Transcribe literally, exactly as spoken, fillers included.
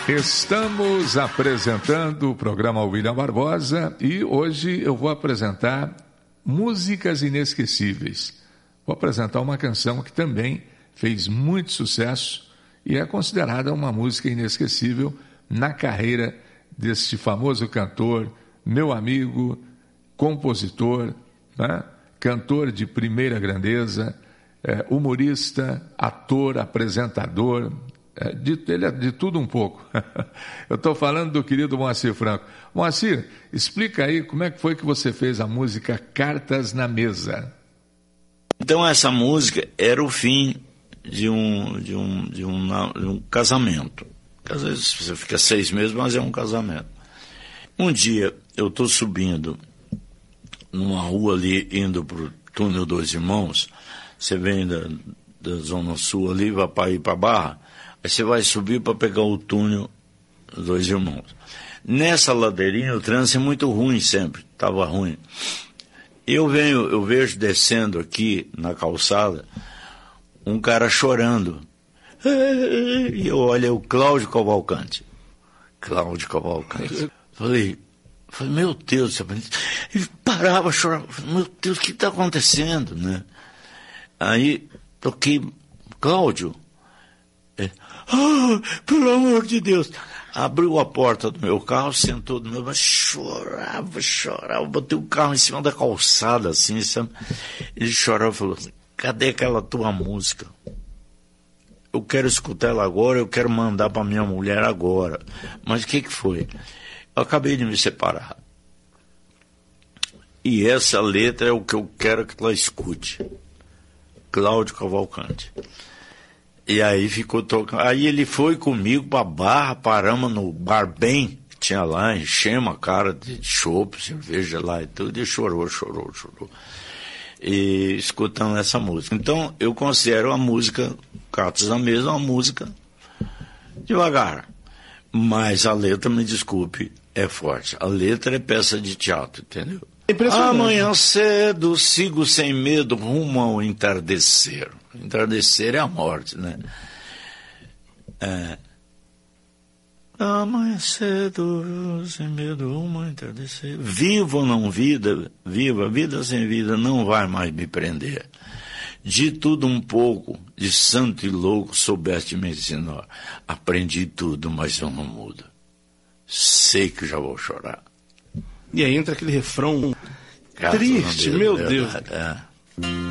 Estamos apresentando o programa William Barbosa e hoje eu vou apresentar músicas inesquecíveis. Vou apresentar uma canção que também fez muito sucesso e é considerada uma música inesquecível na carreira deste famoso cantor, meu amigo, compositor, né? Cantor de primeira grandeza, é, humorista, ator, apresentador, é, de, ele é de tudo um pouco. Eu estou falando do querido Moacir Franco. Moacir, explica aí como é que foi que você fez a música Cartas na Mesa. Então essa música era o fim de um, de um, de um, de um casamento. Às vezes você fica seis meses, mas é um casamento. Um dia eu estou subindo numa rua ali, indo para o túnel Dois Irmãos. Você vem da, da Zona Sul ali, vai para ir para Barra, aí você vai subir para pegar o túnel Dois Irmãos. Nessa ladeirinha o trânsito é muito ruim sempre, estava ruim. Eu venho, eu vejo descendo aqui na calçada um cara chorando. E eu olho, é o Cláudio Cavalcante. Cláudio Cavalcante. Falei, falei, meu Deus, ele parava, chorava. Meu Deus, o que está acontecendo, né? Aí toquei, Cláudio. É, ah, pelo amor de Deus. Abriu a porta do meu carro, sentou do meu lado, chorava, chorava, botei o carro em cima da calçada, assim, sabe? Ele chorava e falou assim, cadê aquela tua música? Eu quero escutar ela agora, eu quero mandar para minha mulher agora. Mas o que que foi? Eu acabei de me separar. E essa letra é o que eu quero que ela escute. Cláudio Cavalcante. E aí ficou tocando. Aí ele foi comigo pra Barra, paramos no Bar Bem, que tinha lá, enchemos a cara de chopp, cerveja lá e tudo, e chorou, chorou, chorou. E escutando essa música. Então, eu considero a música Cartas na Mesa uma música devagar. Mas a letra, me desculpe, é forte. A letra é peça de teatro, entendeu? Amanhã cedo, sigo sem medo, rumo ao entardecer. Entardecer é a morte, né? É. Amanhã cedo, sem medo, rumo ao entardecer. Vivo ou não vida, viva, vida sem vida não vai mais me prender. De tudo um pouco, de santo e louco, soubeste me ensinar. Aprendi tudo, mas eu não mudo. Sei que já vou chorar. E aí entra aquele refrão triste, meu Deus. É.